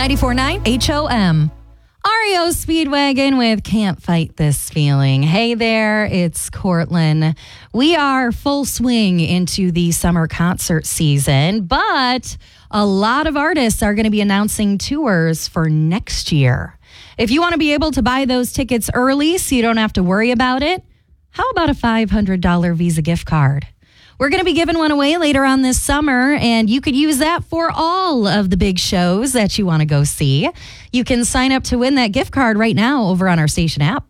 94.9 HOM. REO Speedwagon with Can't Fight This Feeling. Hey there, it's Cortland. We are full swing into the summer concert season, but a lot of artists are going to be announcing tours for next year. If you want to be able to buy those tickets early so you don't have to worry about it, how about a $500 Visa gift card? We're going to be giving one away later on this summer, and you could use that for all of the big shows that you want to go see. You can sign up to win that gift card right now over on our station app.